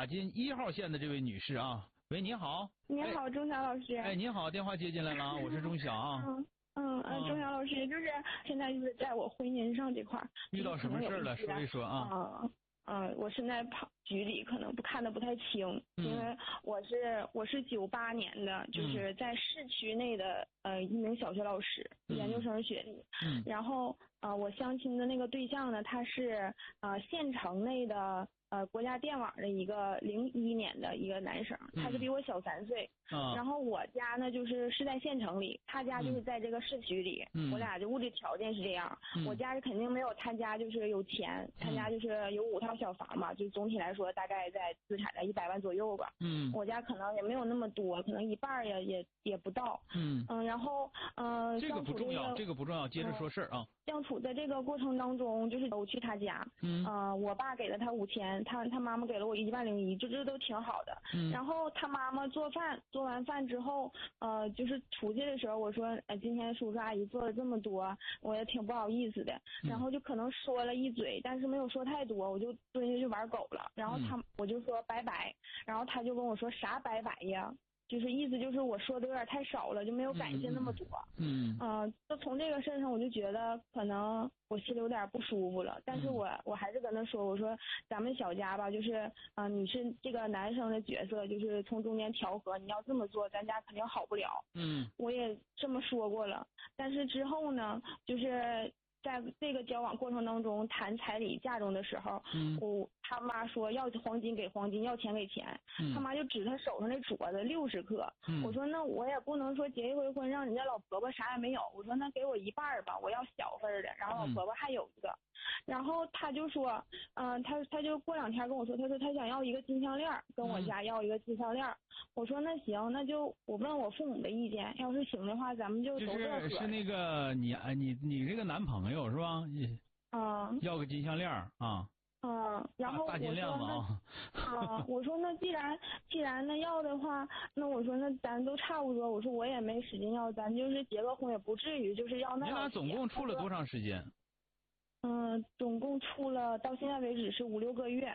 打进1号线的这位女士啊，喂，你好。 你好，钟晓老师。 哎，你好，电话接进来了，我是钟晓啊。 钟晓老师，就是现在就是在我婚姻上这块遇到什么事了？说一说啊。 我现在跑局里可能看得不太清，因为我是98年的，就是在市区内的一名小学老师，研究生学历。然后我相亲的那个对象呢，他是县城内的国家电网的一个01年的一个男生，他是比我小3岁。然后我家呢是在县城里，他家就是在这个市区里。我俩就物质条件是这样，我家是肯定没有他家就是有钱，他家就是有5套小房嘛，就总体来说大概在资产在100万左右吧。我家可能也没有那么多，可能一半也不到。然后这个不重要，这个不重要，接着说事儿啊。 相处在这个过程当中，就是我去他家，我爸给了他5000，他妈妈给了我101，这都挺好的。然后他妈妈做完饭之后，就是出去的时候，我说，今天叔叔阿姨做了这么多，我也挺不好意思的。然后就可能说了一嘴，但是没有说太多，我就蹲下去玩狗了。然后我就说拜拜，然后他就跟我说啥拜拜呀？就是意思就是我说的有点太少了，就没有感谢那么多。就从这个事上我就觉得可能我心里有点不舒服了，但是我还是跟他说，我说咱们小家吧，就是你是这个男生的角色，就是从中间调和，你要这么做，咱家肯定好不了。我也这么说过了，但是之后呢，就是在这个交往过程当中谈彩礼嫁妆的时候，他妈说要黄金给黄金，要钱给钱。他妈就指他手上的镯子60克。我说那我也不能说结一回婚让人家老婆婆啥也没有，我说那给我一半吧，我要小份的，然后老婆婆还有一个。然后他就说，他就过2天跟我说，他说他想要一个金项链，跟我家要一个金项链。我说那行，那就我问我父母的意见，要是行的话，咱们就都乐呵。 是那个你这个男朋友是吧？要个金项链啊。 然后大金链子啊。 我说那既然那要的话，那我说那咱都差不多，我说我也没使劲要，咱就是结个婚也不至于就是要那。 你俩总共处了多长时间？ 总共处了到现在为止是5、6个月。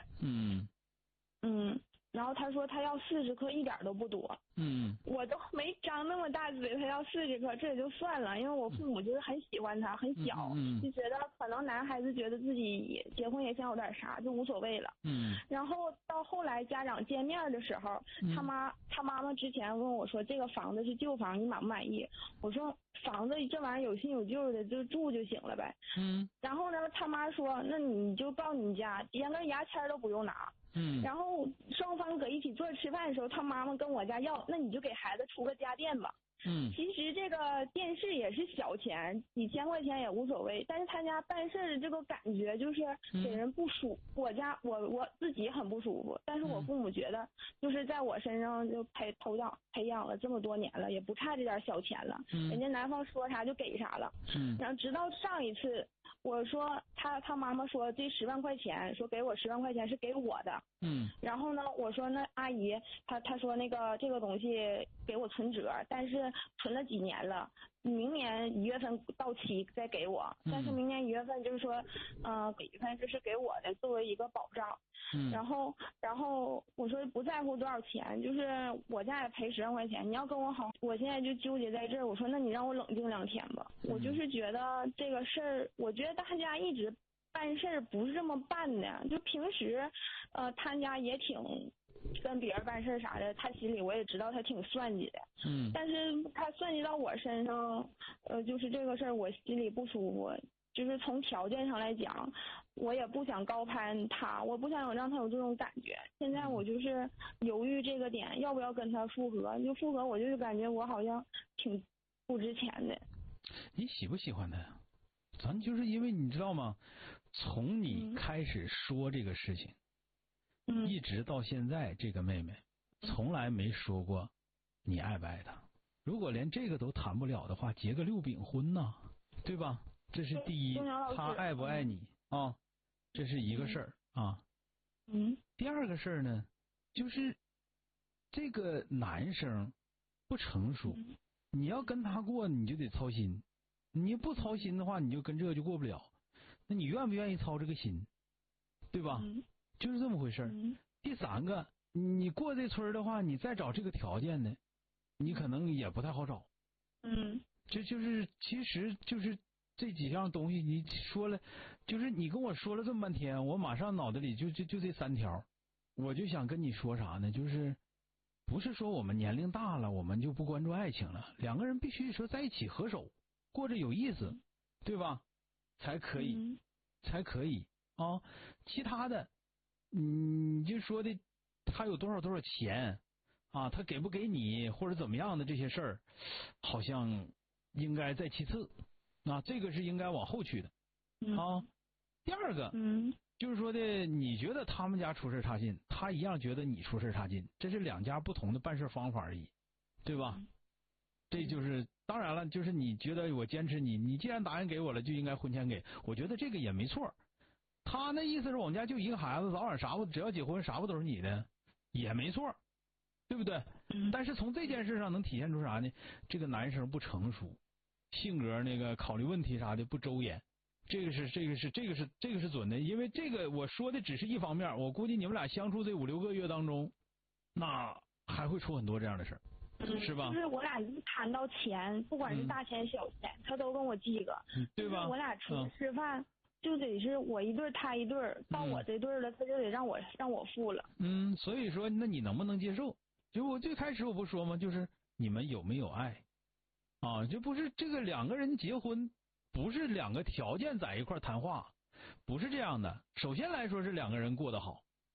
然后他说他要40克，一点都不多。我都没张那么大嘴，他要40克，这也就算了，因为我父母就是很喜欢他，很小，就觉得可能男孩子觉得自己结婚也想有点啥，就无所谓了。然后到后来家长见面的时候，他妈妈之前问我说这个房子是旧房，你满不满意？我说房子这玩意儿有新有旧的，就住就行了呗。然后呢，他妈说那你就到你家，连个牙签都不用拿。然后双方搁一起坐着吃饭的时候，他妈妈跟我家要，那你就给孩子出个家电吧。其实这个电视也是小钱，几千块钱也无所谓，但是他家办事的这个感觉就是给人不舒服。我自己很不舒服，但是我父母觉得就是在我身上就培养了这么多年了，也不差这点小钱了。人家男方说啥就给啥了。然后直到上一次我说他妈妈说这10万块钱，说给我10万块钱是给我的。然后呢，我说那阿姨，他说那个这个东西给我存折，但是存了几年了，明年1月份到期再给我。但是明年1月份就是说，给一份这是给我的，作为一个保障。然后我说不在乎多少钱，就是我家也赔10万块钱，你要跟我好，我现在就纠结在这儿。我说那你让我冷静2天吧。我就是觉得这个事儿，我觉得大家一直办事儿不是这么办的，就平时他家也挺跟别人办事啥的，他心里我也知道他挺算计的。但是他算计到我身上，就是这个事儿我心里不舒服。就是从条件上来讲，我也不想高攀他，我不想让他有这种感觉。现在我就是犹豫这个点，要不要跟他复合？就复合，我就是感觉我好像挺不值钱的。 你喜不喜欢他呀？咱就是因为你知道吗？从你开始说这个事情，一直到现在，这个妹妹从来没说过你爱不爱他。如果连这个都谈不了的话，结个6饼婚呢，对吧？这是第一，他爱不爱你啊？这是一个事儿啊。第二个事儿呢，就是这个男生不成熟，你要跟他过，你就得操心。你不操心的话，你就跟这个就过不了。那你愿不愿意操这个心，对吧？就是这么回事儿。第三个， 你过这村的话，你再找这个条件的，你可能也不太好找。其实就是这几样东西，你说了，就是你跟我说了这么半天，我马上脑子里就这3条，我就想跟你说啥呢？就是不是说我们年龄大了，我们就不关注爱情了，两个人必须说在一起合手，过着有意思，对吧？才可以啊。其他的，你就说的他有多少钱啊，他给不给你或者怎么样的这些事儿，好像应该在其次，啊，这个是应该往后去的啊。第二个，就是说的，你觉得他们家出事差劲，他一样觉得你出事差劲，这是两家不同的办事方法而已，对吧？这就是当然了，就是你觉得我坚持你既然答应给我了，就应该婚前给，我觉得这个也没错。他那意思是我们家就一个孩子，早晚啥不只要结婚啥不都是你的，也没错，对不对？但是从这件事上能体现出啥呢？这个男生不成熟，性格那个考虑问题啥的不周延，这个是准的。因为这个我说的只是一方面，我估计你们俩相处这5、6个月当中，那还会出很多这样的事儿。是吧？ 就是我俩一谈到钱，不管是大钱小钱，他都跟我记个， 对吧？ 我俩出去吃饭，就得是我一对他一对，到我这对了，他就得让我付了。 所以说，那你能不能接受？就我最开始我不说吗？就是你们有没有爱啊？就不是这个两个人结婚，不是2个条件在一块谈话，不是这样的。首先来说是2个人过得好，